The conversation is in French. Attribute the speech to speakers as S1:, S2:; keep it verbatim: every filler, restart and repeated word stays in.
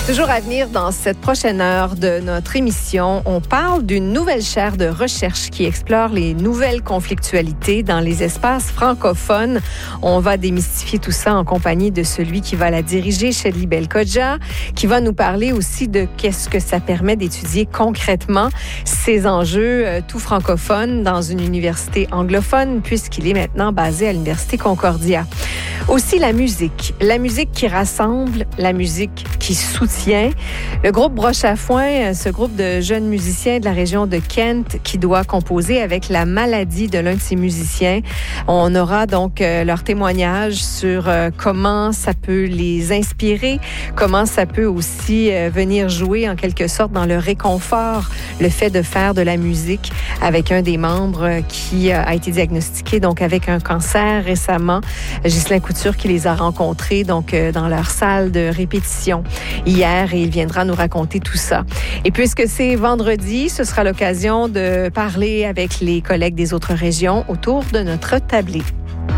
S1: Toujours à venir dans cette prochaine heure de notre émission, on parle d'une nouvelle chaire de recherche qui explore les nouvelles conflictualités dans les espaces francophones. On va démystifier tout ça en compagnie de celui qui va la diriger, Shedly Belkhodja, qui va nous parler aussi de qu'est-ce que ça permet d'étudier concrètement ces enjeux euh, tout francophones dans une université anglophone, puisqu'il est maintenant basé à l'Université Concordia. Aussi la musique, la musique qui rassemble, la musique qui soutient. Le groupe Broche à Foin, ce groupe de jeunes musiciens de la région de Kent qui doit composer avec la maladie de l'un de ses musiciens. On aura donc euh, leur témoignage sur euh, comment ça peut les inspirer, comment ça peut aussi euh, venir jouer en quelque sorte dans le réconfort, le fait de faire de la musique avec un des membres euh, qui euh, a été diagnostiqué donc avec un cancer récemment. Ghislain Couture qui les a rencontrés donc euh, dans leur salle de répétition hier et il viendra nous raconter tout ça. Et puisque c'est vendredi, ce sera l'occasion de parler avec les collègues des autres régions autour de notre tablé.